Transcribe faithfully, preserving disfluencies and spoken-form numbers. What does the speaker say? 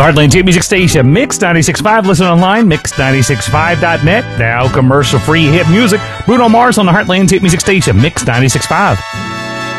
Heartland Hit Music Station, Mix ninety-six point five. Listen online, mix nine six five dot net. Now commercial-free hit music. Bruno Mars on the Heartland Hit Music Station, Mix ninety-six point five.